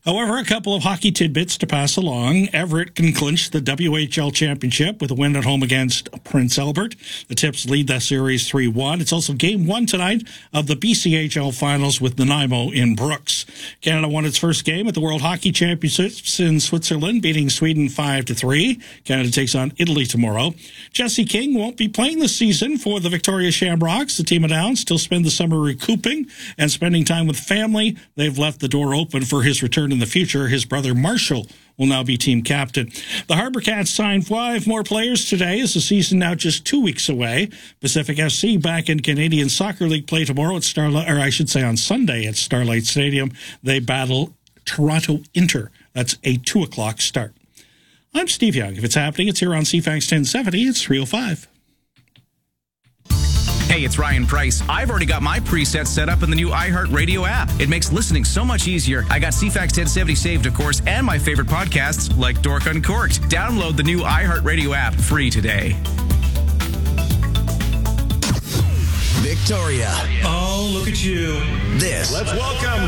However, a couple of hockey tidbits to pass along. Everett can clinch the WHL championship with a win at home against Prince Albert. The Tips lead that series 3-1. It's also game 1 tonight of the BCHL finals with Nanaimo in Brooks. Canada won its first game at the World Hockey Championships in Switzerland, beating Sweden 5-3. Canada takes on Italy tomorrow. Jesse King won't be playing this season for the Victoria Shamrocks. The team announced he'll spend the summer recouping and spending time with family. They've left the door open for his return in the future. His brother Marshall will now be team captain. The Harbor Cats signed 5 more players today as the season now just 2 weeks away. Pacific FC back in Canadian Soccer League play tomorrow at on Sunday at Starlight Stadium. They battle Toronto Inter. That's a 2 o'clock start. I'm Steve Young. If it's happening, it's here on CFAX 1070. It's 3:05. Hey, it's Ryan Price. I've already got my presets set up in the new iHeartRadio app. It makes listening so much easier. I got CFAX 1070 saved, of course, and my favorite podcasts like Dork Uncorked. Download the new iHeartRadio app free today. Victoria. Oh, look at you. Let's welcome.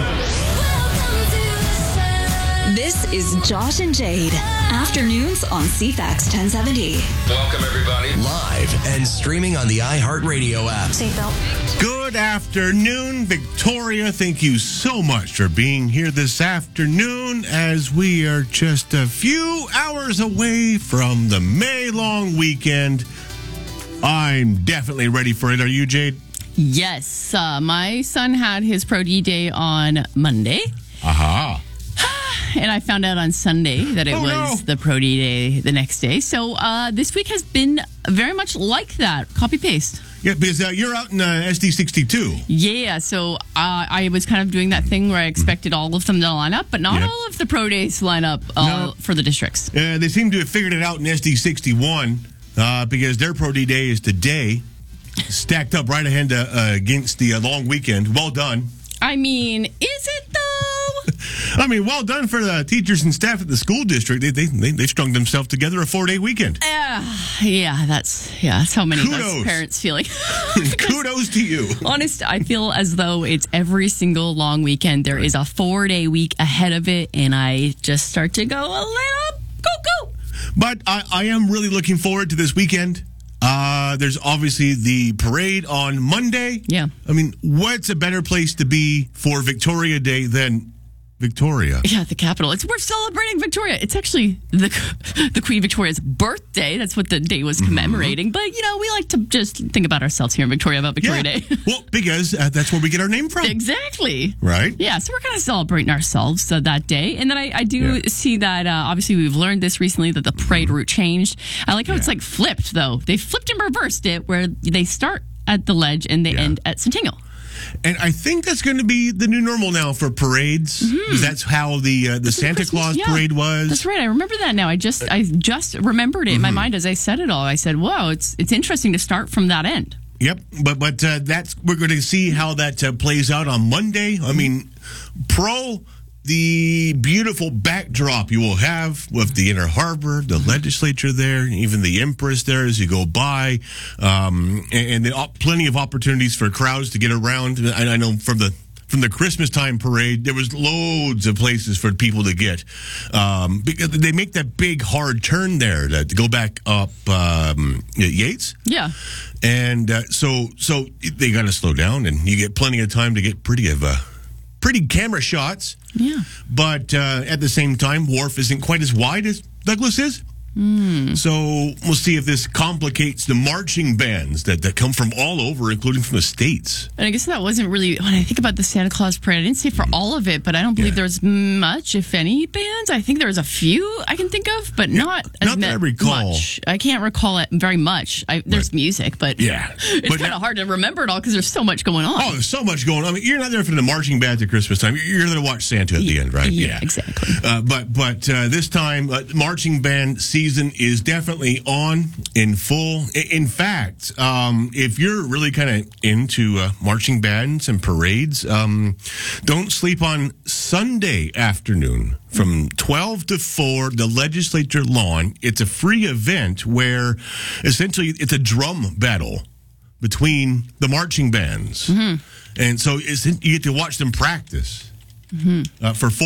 This is Josh and Jade. Afternoons on CFAX 1070. Welcome, everybody. Live and streaming on the iHeartRadio app. Seatbelt. Good afternoon, Victoria. Thank you so much for being here this afternoon as we are just a few hours away from the May long weekend. I'm definitely ready for it. Are you, Jade? Yes. My son had his Pro D day on Monday. Aha. And I found out on Sunday that it was the Pro D day the next day. So this week has been very much like that. Copy paste. Yeah, because you're out in SD62. Yeah, so I was kind of doing that thing where I expected all of them to line up, but not all of the Pro days line up for the districts. They seem to have figured it out in SD61 because their Pro D day is today, stacked up right ahead against the long weekend. Well done. I mean, is it though? I mean, well done for the teachers and staff at the school district. They strung themselves together a 4-day weekend. That's how many of us parents feel like. Kudos to you. Honest, I feel as though it's every single long weekend. There is a 4-day week ahead of it, and I just start to go a little go. But I am really looking forward to this weekend. There's obviously the parade on Monday. Yeah. I mean, what's a better place to be for Victoria Day than Victoria? Yeah, the capital. We're celebrating Victoria. It's actually the Queen Victoria's birthday. That's what the day was commemorating. But, we like to just think about ourselves here in Victoria about Victoria Day. Well, because that's where we get our name from. Exactly. Right? Yeah, so we're kind of celebrating ourselves that day. And then I do see that, obviously, we've learned this recently, that the parade route changed. I like how it's like flipped, though. They flipped and reversed it, where they start at the Ledge and they end at Centennial. And I think that's going to be the new normal now for parades. Because that's how the Santa Claus parade was. That's right. I remember that now. I just remembered it in my mind as I said it all. I said, "Wow, it's interesting to start from that end." Yep, but we're going to see how that plays out on Monday. I mean, the beautiful backdrop you will have with the Inner Harbor, the legislature there, even the Empress there as you go by, and plenty of opportunities for crowds to get around. I know from the Christmas time parade, there was loads of places for people to get because they make that big hard turn there to go back up Yates. Yeah, and so they got to slow down, and you get plenty of time to get pretty camera shots. Yeah. But at the same time, Wharf isn't quite as wide as Douglas is. So we'll see if this complicates the marching bands that come from all over, including from the States. And I guess that wasn't really, when I think about the Santa Claus parade, I didn't say for all of it, but I don't believe there's much, if any, bands. I think there was a few I can think of, but not as that I recall. much. I can't recall it very much. There's music, but it's kind of hard to remember it all because there's so much going on. Oh, there's so much going on. I mean, you're not there for the marching bands at Christmas time. You're there to watch Santa at the end, right? Yeah, exactly. But this time, marching band season is definitely on in full. In fact, if you're really kind of into marching bands and parades, don't sleep on Sunday afternoon from 12 to 4, the legislature lawn. It's a free event where essentially it's a drum battle between the marching bands. And so you get to watch them practice for